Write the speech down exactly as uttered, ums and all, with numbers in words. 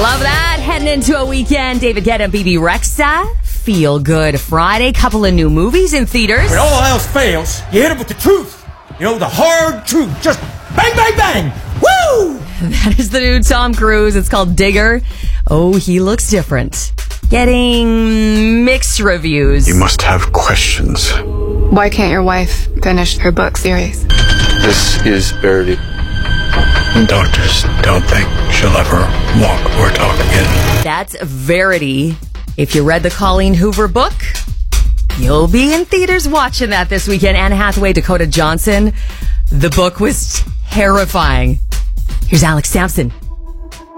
Love that. Heading into a weekend. David Guetta and B B Rexa. Feel Good Friday. Couple of new movies in theaters. When all else fails, you hit it with the truth. You know, the hard truth. Just bang, bang, bang. Woo! That is the new Tom Cruise. It's called Digger. Oh, he looks different. Getting mixed reviews. You must have questions. Why can't your wife finish her book series? This is Verity. Doctors don't think she'll ever walk or talk again. That's Verity. If you read the Colleen Hoover book, you'll be in theaters watching that this weekend. Anne Hathaway, Dakota Johnson. The book was terrifying. Here's Alex Sampson.